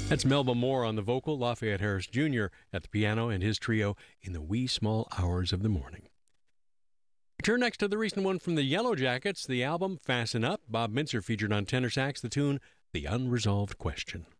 That's Melba Moore on the vocal, Lafayette Harris Jr. at the piano, and his trio in the wee small hours of the morning. We turn next to the recent one from the Yellow Jackets, the album Fasten Up. Bob Mintzer featured on tenor sax, the tune The Unresolved Question.